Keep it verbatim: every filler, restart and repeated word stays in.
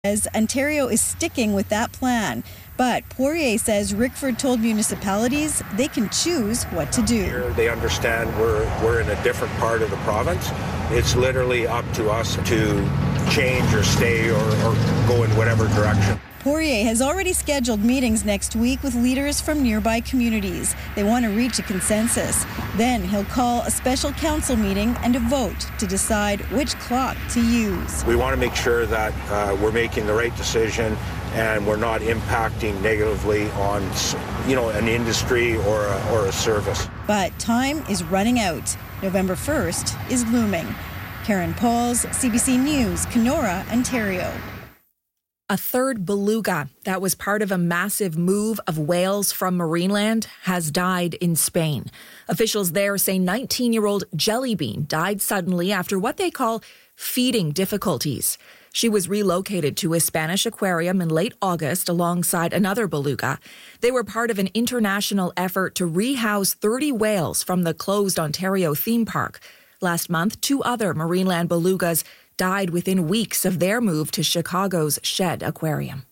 As Ontario is sticking with that plan. But Poirier says Rickford told municipalities they can choose what to do. They understand we're, we're in a different part of the province. It's literally up to us to change or stay or, or go in whatever direction. Poirier has already scheduled meetings next week with leaders from nearby communities. They want to reach a consensus. Then he'll call a special council meeting and a vote to decide which clock to use. We want to make sure that uh, we're making the right decision and we're not impacting negatively on, you know, an industry or a, or a service. But time is running out. November first is looming. Karen Pauls, C B C News, Kenora, Ontario. A third beluga that was part of a massive move of whales from Marineland has died in Spain. Officials there say nineteen-year-old Jellybean died suddenly after what they call feeding difficulties. She was relocated to a Spanish aquarium in late August alongside another beluga. They were part of an international effort to rehouse thirty whales from the closed Ontario theme park. Last month, two other Marineland belugas died within weeks of their move to Chicago's Shed Aquarium.